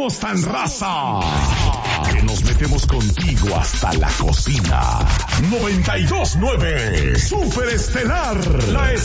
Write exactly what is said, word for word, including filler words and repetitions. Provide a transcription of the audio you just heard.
Somos tan raza que nos metemos contigo hasta la cocina. noventa y dos nueve Super Estelar. La